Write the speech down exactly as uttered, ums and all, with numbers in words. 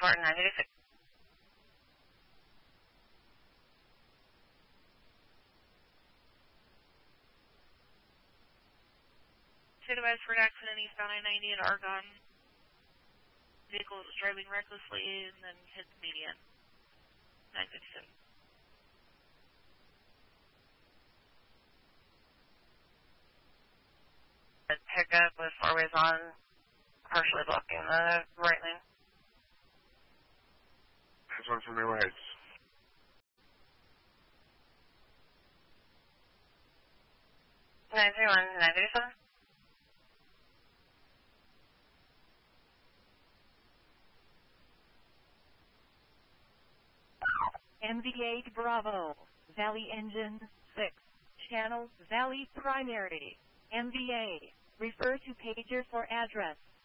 report nine eighty-six. Two device for an accident eastbound I ninety at Argonne. Vehicle was driving recklessly and then hit the median. nine fifty-seven. Pickup with four ways on, partially blocking the right lane. This one from your right. nine three one, nine thirty-seven. M V eight Bravo, Valley Engine six, Channel Valley Primary, M V A, refer to pager for address.